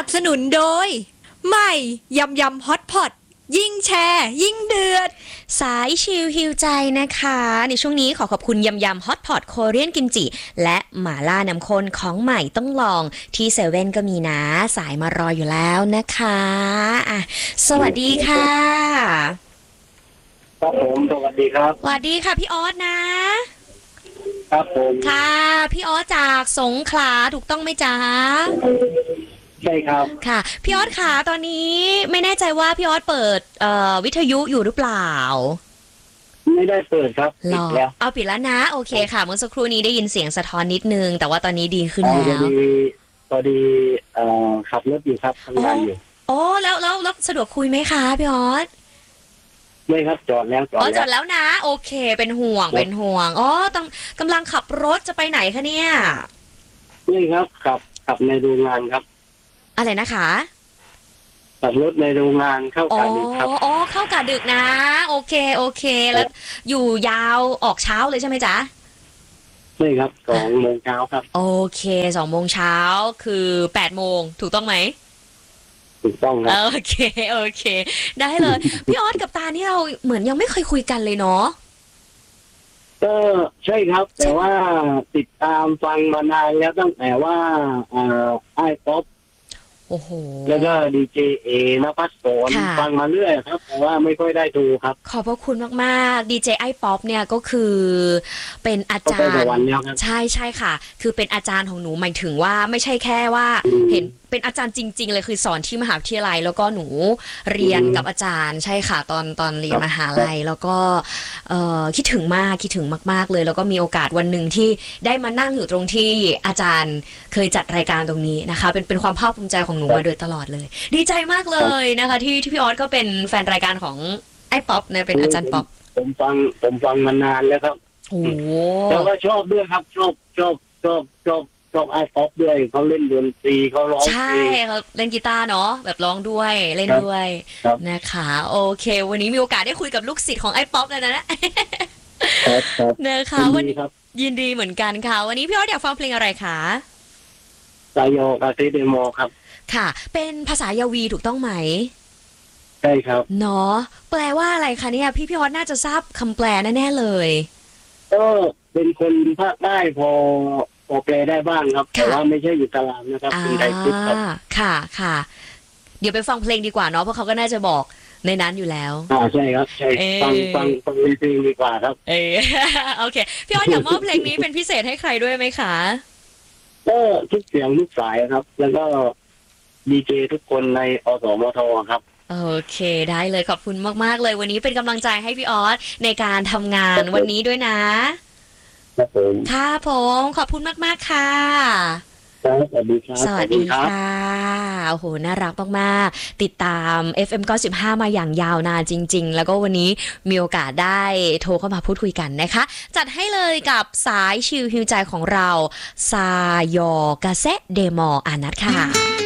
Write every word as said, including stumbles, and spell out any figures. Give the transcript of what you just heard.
บสนุนโดยใหม่ยำยำฮอตพอตยิ่งแชร์ยิ่งเดือดสายชิลฮิวใจนะคะในช่วงนี้ขอขอบคุณยำยำฮอตพอตโคเรียนกิมจิและหม่าล่าน้ำข้นของใหม่ต้องลองที่เซเว่นก็มีนะสายมารออยู่แล้วนะคะอ่ะสวัสดีค่ะครับผมสวัสดีครับสวัสดีค่ะพี่ออสนะครับผมค่ะพี่ออสจากสงขลาถูกต้องไหมจ๊ะใช่ครับค่ะพี่ออสค่ะตอนนี้ไม่แน่ใจว่าพี่ออสเปิดเอ่อวิทยุอยู่หรือเปล่าไม่ได้เปิดครับปิดแล้วเอาปิดแล้วนะโอเคค่ะเมื่อสักครู่นี้ได้ยินเสียงสะท้อนนิดนึงแต่ว่าตอนนี้ดีขึ้นแล้วพอดีพอดีเอ่อขับรถอยู่ครับทำงานอยู่อ๋อแล้วแล้วแล้วสะดวกคุยไหมคะพี่ออสไม่ครับจอดแล้วจอดอ๋อจอดแล้วนะโอเคเป็นห่วงเป็นห่วงอ๋อกำลังขับรถจะไปไหนคะเนี่ยไม่ครับขับขับในโรงงานครับอะไรนะคะขับรถในโรงงานเข้ากะดึกครับอ๋อเข้ากะดึกนะโอเคโอเคแล้วอยู่ยาวออกเช้าเลยใช่ไหมจ๊ะใช่ครับสองโมงเช้าครับโอเคสองโมงเช้าคือแปดโมงถูกต้องไหมถูกต้องครับโอเคโอเคได้เลยพี่ออสกับตานี่เราเหมือนยังไม่เคยคุยกันเลยเนาะก็ใช่ครับแต่ว่าติดตามฟังมานานแล้วตั้งแต่ว่าอ่าไอ้ป๊อปโอ้โหแล้วก็ดีเจเอนภัสสรฟังมาเรื่อยครับแต่ว่าไม่ค่อยได้ดูครับขอบพระคุณมากๆดีเจไอป๊อปเนี่ยก็คือเป็นอาจารย์ใช่ใช่ค่ะคือเป็นอาจารย์ของหนูหมายถึงว่าไม่ใช่แค่ว่าเห็นเป็นอาจารย์จริงๆเลยคือสอนที่มหาวิทยาลัยแล้วก็หนูเรียนกับอาจารย์ใช่ค่ะตอนตอนเรียนมหาลัยแล้วก็เอ่อคิดถึงมากคิดถึงมากๆเลยแล้วก็มีโอกาสวันหนึ่งที่ได้มานั่งอยู่ตรงที่อาจารย์เคยจัดรายการตรงนี้นะคะเป็นเป็นความภาคภูมิใจของหนูมาโดยตลอดเลยดีใจมากเลยนะคะที่ที่พี่ออสก็เป็นแฟนรายการของไอ้ป๊อปเนี่ยเป็นอาจารย์ป๊อปผมฟังผมฟังมานานแล้วครับโอ้แต่ว่าชอบด้วยครับชอบชอบชอบชอบชอบไอ้ป๊อปด้วยเขาเล่นดนตรีเขาร้องใช่เขาเล่นกีตาร์เนาะแบบร้องด้วยเล่นด้วยนะคะโอเควันนี้มีโอกาสได้คุยกับลูกศิษย์ของไอ้ป๊อปแล้วนะนะคะวันยินดีเหมือนกันค่ะวันนี้พี่ออสอยากฟังเพลงอะไรคะสายโยกาเซเดโมครับค่ะเป็นภาษายาวีถูกต้องไหมใช่ครับเนาะแปลว่าอะไรคะเนี่ยพี่พี่ออสน่าจะทราบคำแปลแน่ๆเลยก็เป็นคนภาคใต้พอพอแปลได้บ้างครับแต่ว่าไม่ใช่อยู่ตารางนะครับเป็นไทยพุทธครับค่ะค่ะเดี๋ยวไปฟังเพลงดีกว่าเนาะเพราะเขาก็น่าจะบอกในนั้นอยู่แล้วอ่าใช่ครับใช่ฟังฟังฟังเพลงดีกว่าครับเออโอเคพี่ออสอยากมอบเพลงนี้เป็นพิเศษให้ใครด้วยไหมคะก็ทุกเสียงทุกสายครับแล้วก็ดีเจทุกคนในอสมทครับโอเคได้เลยขอบคุณมากๆเลยวันนี้เป็นกำลังใจให้พี่ออสในการทำงานวันนี้ด้วยนะครับผมค่ะผมขอบคุณมากๆค่ะสวัสดีครับสวัสดีค่ะโอ้โหน่ารักมากๆติดตาม เอฟ เอ็ม เก้าสิบห้ามาอย่างยาวนานจริงๆแล้วก็วันนี้มีโอกาสได้โทรเข้ามาพูดคุยกันนะคะจัดให้เลยกับสายชิลฮิวใจของเราซายอกาเซเดมออานัทค่ะ